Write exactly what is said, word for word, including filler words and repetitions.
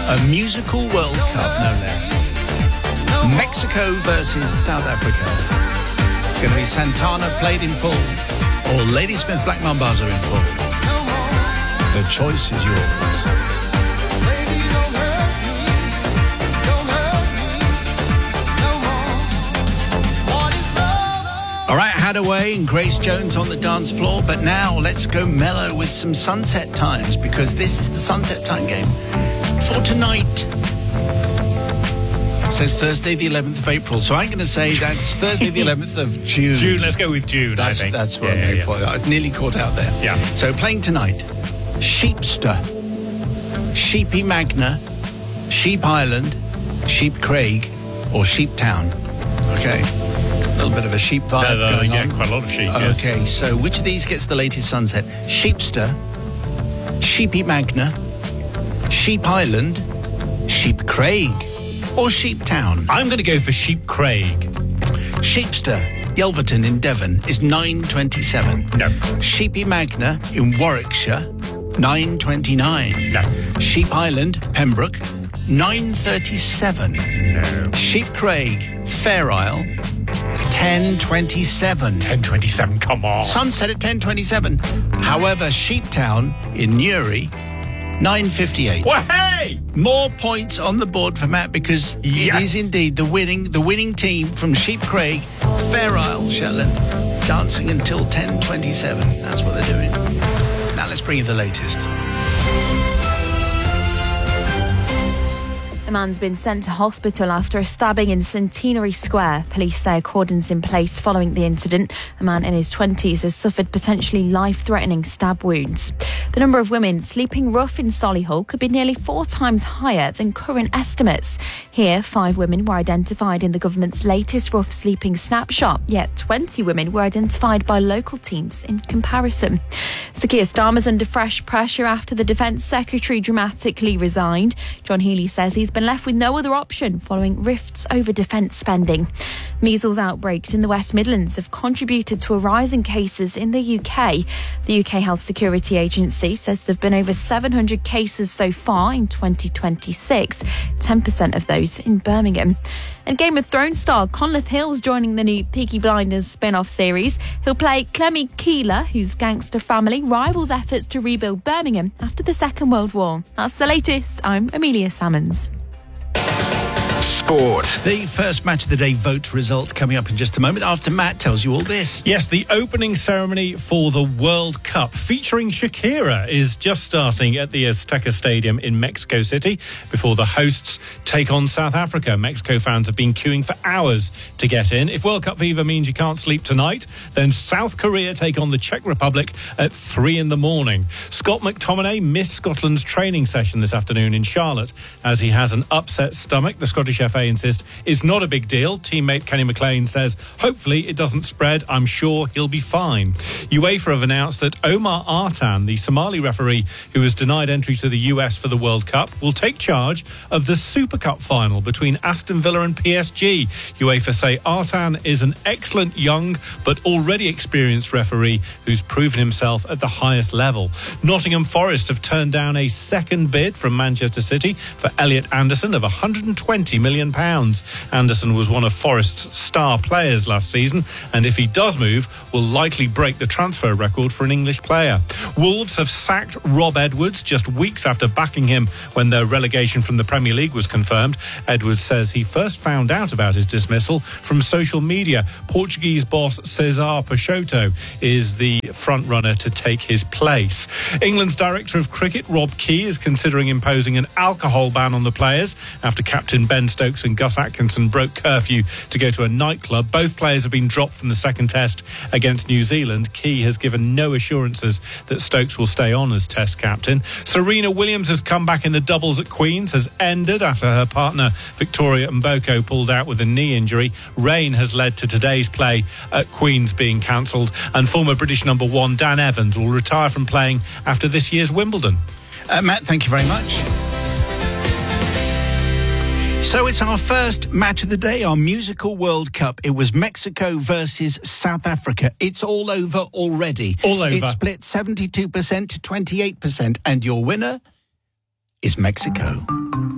A musical World Cup, no less. Mexico versus South Africa. It's going to be Santana played in full or Ladysmith Black Mambazo in full. The choice is yours. All right, Hadaway and Grace Jones on the dance floor, but now let's go mellow with some Sunset Times, because this is the Sunset Time game for tonight. It says Thursday the eleventh of April, so I'm going to say that's Thursday the eleventh of June. June, let's go with June, that's, I think. That's what yeah, I'm yeah, for. I nearly caught out there. Yeah. So playing tonight, Sheepster, Sheepy Magna, Sheep Island, Sheep Craig, or Sheep Town. Okay. A little bit of a sheep vibe no, no, going yeah, on. Quite a lot of sheep. Yes. Okay, so which of these gets the latest sunset? Sheepster, Sheepy Magna, Sheep Island, Sheep Craig, or Sheep Town? I'm going to go for Sheep Craig. Sheepster, Yelverton in Devon, is nine twenty-seven. No. Sheepy Magna in Warwickshire, nine twenty-nine. No. Sheep Island, Pembroke, nine thirty-seven. No. Sheep Craig, Fair Isle, ten twenty-seven. ten twenty-seven, come on. Sunset at ten twenty-seven. However, Sheeptown in Newry, nine fifty-eight. Well, hey! More points on the board for Matt, because Yes. it is indeed the winning the winning team from Sheep Craig, Fair Isle, Shetland, dancing until ten twenty-seven. That's what they're doing. Now let's bring you the latest. A man's been sent to hospital after a stabbing in Centenary Square. Police say a cordon's in place following the incident. A man in his twenties has suffered potentially life-threatening stab wounds. The number of women sleeping rough in Solihull could be nearly four times higher than current estimates. Here, five women were identified in the government's latest rough sleeping snapshot, yet twenty women were identified by local teams in comparison. Sir Keir Starmer's under fresh pressure after the Defence Secretary dramatically resigned. John Healey says he's been left with no other option following rifts over defence spending. Measles outbreaks in the West Midlands have contributed to a rise in cases in the U K. The U K Health Security Agency says there have been over seven hundred cases so far in twenty twenty-six, ten percent of those in Birmingham. And Game of Thrones star Conleth Hill's joining the new Peaky Blinders spin-off series. He'll play Clemmy Keeler, whose gangster family rivals efforts to rebuild Birmingham after the Second World War. That's the latest. I'm Amelia Salmons. Sport. The first match of the day vote result coming up in just a moment after Matt tells you all this. Yes, the opening ceremony for the World Cup featuring Shakira is just starting at the Azteca Stadium in Mexico City before the hosts take on South Africa. Mexico fans have been queuing for hours to get in. If World Cup fever means you can't sleep tonight, then South Korea take on the Czech Republic at three in the morning. Scott McTominay missed Scotland's training session this afternoon in Charlotte as he has an upset stomach. The Scottish F A insist it's not a big deal. Teammate Kenny McLean says hopefully it doesn't spread. I'm sure he'll be fine. UEFA have announced that Omar Artan, the Somali referee who was denied entry to the U S for the World Cup, will take charge of the Super Cup final between Aston Villa and P S G. UEFA say Artan is an excellent young but already experienced referee who's proven himself at the highest level. Nottingham Forest have turned down a second bid from Manchester City for Elliot Anderson of one hundred twenty million pounds. Anderson was one of Forest's star players last season, and if he does move, will likely break the transfer record for an English player. Wolves have sacked Rob Edwards just weeks after backing him when their relegation from the Premier League was confirmed. Edwards says he first found out about his dismissal from social media. Portuguese boss Cesar Peixoto is the front-runner to take his place. England's director of cricket, Rob Key, is considering imposing an alcohol ban on the players after captain Ben Stokes and Gus Atkinson broke curfew to go to a nightclub. Both players have been dropped from the second test against New Zealand. Key has given no assurances that Stokes will stay on as test captain. Serena Williams has come back in the doubles at Queen's, has ended after her partner Victoria Mboko pulled out with a knee injury. Rain has led to today's play at Queen's being cancelled, and former British number one Dan Evans will retire from playing after this year's Wimbledon. Uh, Matt, thank you very much. So it's our first match of the day, our musical World Cup. It was Mexico versus South Africa. It's all over already. All over. It split seventy-two percent to twenty-eight percent. And your winner is Mexico.